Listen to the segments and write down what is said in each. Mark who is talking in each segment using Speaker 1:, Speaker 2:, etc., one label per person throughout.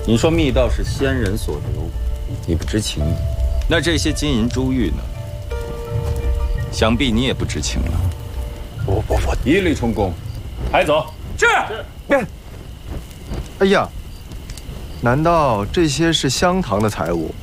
Speaker 1: 你说密道是先人所留，你不知情，那这些金银珠玉呢？想必你也不知情了。
Speaker 2: 不，
Speaker 1: 一律充公，抬走。
Speaker 2: 是。
Speaker 3: 哎呀，难道这些是香堂的财物？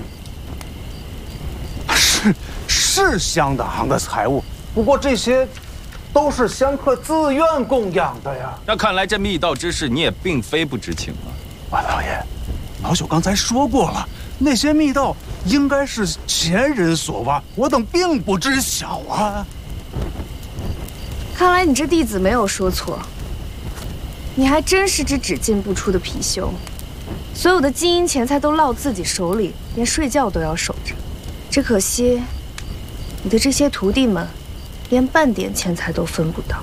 Speaker 2: 是香堂的财物，不过这些都是香客自愿供养的呀。
Speaker 1: 那看来这密道之事你也并非不知情啊。
Speaker 2: 马大老爷，老朽刚才说过了，那些密道应该是前人所挖，我等并不知晓啊。
Speaker 4: 看来你这弟子没有说错，你还真是只进不出的貔貅，所有的金银钱财都落自己手里，连睡觉都要守着。只可惜，你的这些徒弟们，连半点钱财都分不到。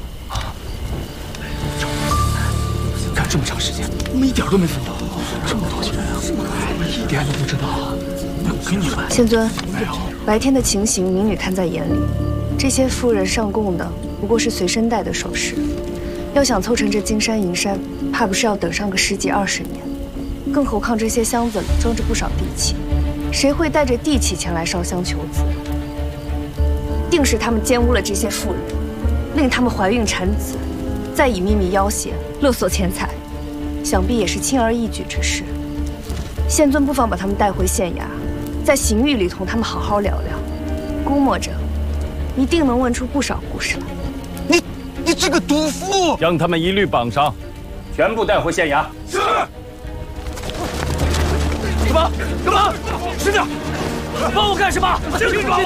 Speaker 2: 干这么长时间，我们一点都没分到，这么多钱啊，我们一点都不知道。给你们，
Speaker 4: 仙尊，白天的情形，民女看在眼里。这些夫人上供的不过是随身带的首饰，要想凑成这金山银山，怕不是要等上个10几20年。更何况这些箱子里装着不少地契，谁会带着地契前来烧香求子？定是他们奸污了这些妇人，令他们怀孕产子，再以秘密要挟勒索钱财，想必也是轻而易举之事。仙尊不妨把他们带回县衙，在刑狱里同他们好好聊聊，估摸着一定能问出不少故事来。
Speaker 2: 你这个毒妇！
Speaker 1: 将他们一律绑上，全部带回县衙。
Speaker 2: 是。干嘛？吃掉！帮我干什么？